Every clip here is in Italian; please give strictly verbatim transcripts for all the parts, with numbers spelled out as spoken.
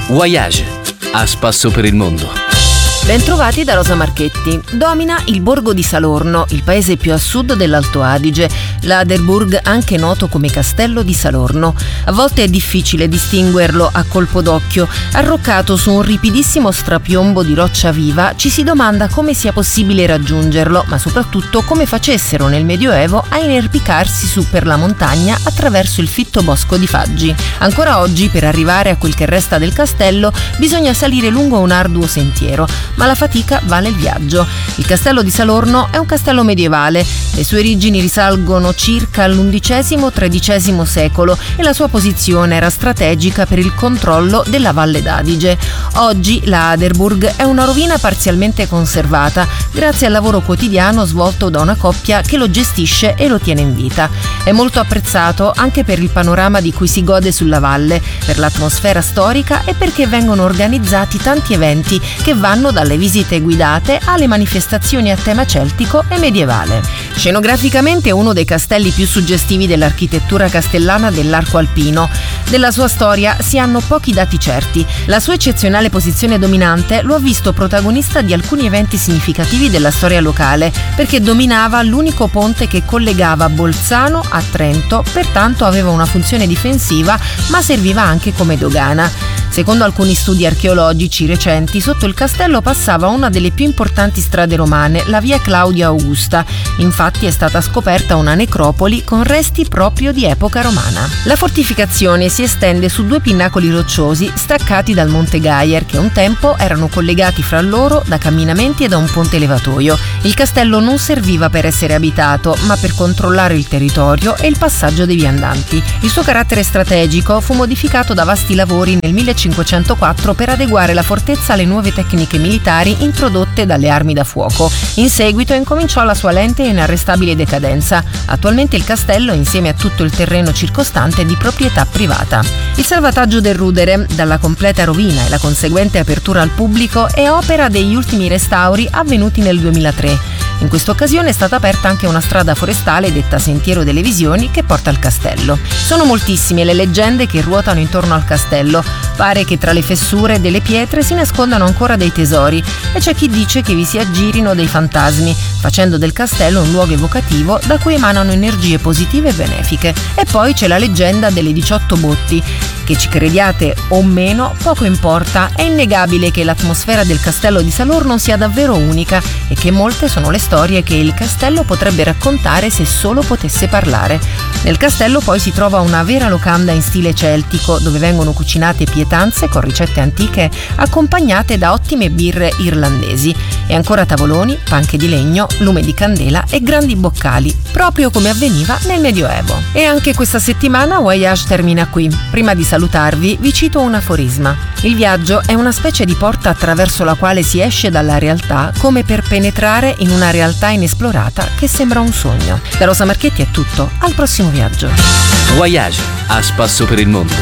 Voyage, a spasso per il mondo. Bentrovati da Rosa Marchetti. Domina il borgo di Salorno, il paese più a sud dell'Alto Adige, l'Aderburg, anche noto come Castello di Salorno. A volte è difficile distinguerlo a colpo d'occhio. Arroccato su un ripidissimo strapiombo di roccia viva, ci si domanda come sia possibile raggiungerlo, ma soprattutto come facessero nel Medioevo a inerpicarsi su per la montagna attraverso il fitto bosco di faggi. Ancora oggi, per arrivare a quel che resta del castello, bisogna salire lungo un arduo sentiero, ma la fatica vale il viaggio. Il castello di Salorno è un castello medievale. Le sue origini risalgono circa all'undicesimo tredicesimo secolo e la sua posizione era strategica per il controllo della Valle d'Adige. Oggi la Aderburg è una rovina parzialmente conservata grazie al lavoro quotidiano svolto da una coppia che lo gestisce e lo tiene in vita. È molto apprezzato anche per il panorama di cui si gode sulla valle, per l'atmosfera storica e perché vengono organizzati tanti eventi che vanno dalle visite guidate alle manifestazioni a tema celtico e medievale. Scenograficamente è uno dei castelli più suggestivi dell'architettura castellana dell'arco alpino. Della sua storia si hanno pochi dati certi. La sua eccezionale posizione dominante lo ha visto protagonista di alcuni eventi significativi della storia locale, perché dominava l'unico ponte che collegava Bolzano a Trento, pertanto aveva una funzione difensiva, ma serviva anche come dogana. Secondo alcuni studi archeologici recenti, sotto il castello passava una delle più importanti strade romane, la via Claudia Augusta. Infatti è stata scoperta una necropoli con resti proprio di epoca romana. La fortificazione si estende su due pinnacoli rocciosi staccati dal Monte Gaier, che un tempo erano collegati fra loro da camminamenti e da un ponte levatoio. Il castello non serviva per essere abitato, ma per controllare il territorio e il passaggio dei viandanti. Il suo carattere strategico fu modificato da vasti lavori nel millecinquecentoquattro per adeguare la fortezza alle nuove tecniche militari introdotte dalle armi da fuoco. In seguito incominciò la sua lenta e inarrestabile decadenza. Attualmente il castello, insieme a tutto il terreno circostante, è di proprietà privata. Il salvataggio del rudere dalla completa rovina e la conseguente apertura al pubblico è opera degli ultimi restauri avvenuti nel duemilatré. In questa occasione è stata aperta anche una strada forestale detta Sentiero delle Visioni che porta al castello. Sono moltissime le leggende che ruotano intorno al castello. Pare che tra le fessure delle pietre si nascondano ancora dei tesori e c'è chi dice che vi si aggirino dei fantasmi, facendo del castello un luogo evocativo da cui emanano energie positive e benefiche. E poi c'è la leggenda delle diciotto botti. Che ci crediate o meno, poco importa, è innegabile che l'atmosfera del castello di Salorno sia davvero unica e che molte sono le storie che il castello potrebbe raccontare se solo potesse parlare. Nel castello poi si trova una vera locanda in stile celtico, dove vengono cucinate pietanze con ricette antiche accompagnate da ottime birre irlandesi e ancora tavoloni, panche di legno, lume di candela e grandi boccali, proprio come avveniva nel Medioevo. E anche questa settimana Voyage termina qui. Prima di salutarvi vi cito un aforisma. Il viaggio è una specie di porta attraverso la quale si esce dalla realtà come per penetrare in una realtà inesplorata che sembra un sogno. Da Rosa Marchetti è tutto, al prossimo viaggio. Voyage, a spasso per il mondo.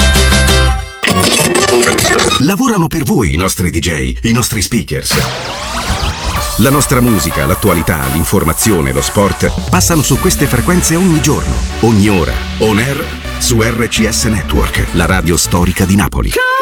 Lavorano per voi i nostri D J, i nostri speakers. La nostra musica, l'attualità, l'informazione, lo sport passano su queste frequenze ogni giorno, ogni ora, on air, su R C S Network, la radio storica di Napoli.